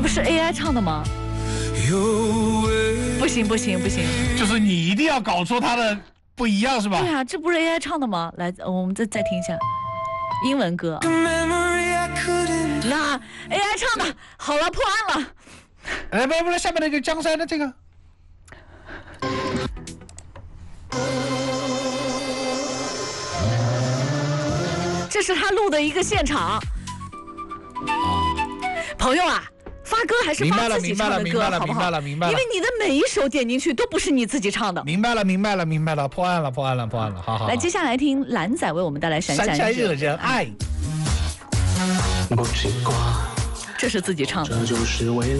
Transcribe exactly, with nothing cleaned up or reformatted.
不是 A I 唱的吗？不行不行不行， 就是你一定要搞出它的不一样是吧？ 对啊，这不是 A I 唱的吗？来，我们再再听一下英文歌。那 A I 唱的，好了，破案了。 哎，不不不，下面那个江山的这个。 这是他录的一个现场。朋友啊，发歌还是发自己唱的歌，好不好？ 明白了，明白了。 因为你的每一首点进去都不是你自己唱的。 明白了，明白了，明白了，破案了，破案了，破案了，好好。 来，接下来听蓝仔为我们带来《闪闪惹人爱》。 这是自己唱的。 这就是为